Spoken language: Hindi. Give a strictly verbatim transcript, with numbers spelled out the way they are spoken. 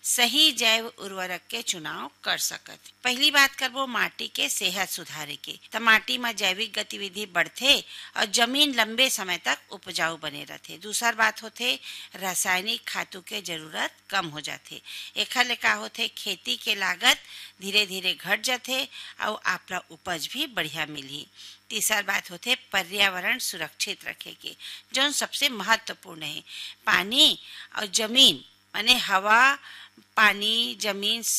सही जैव उर्वरक के चुनाव कर सकत। पहली बात करबो माटी के सेहत सुधारे के, त माटी में जैविक गतिविधि बढ़थे और जमीन लंबे समय तक उपजाऊ बने रहथे। दूसर बात होथे रासायनिक खातु के जरूरत कम हो जाथे। एखर ले का होथे खेती के लागत धीरे धीरे घट जाथे और आपला उपज भी बढ़िया मिलही। तीसर बात होथे पर्यावरण सुरक्षित रखे के, जो सबसे महत्वपूर्ण है। पानी और जमीन माने हवा, पानी, जमीन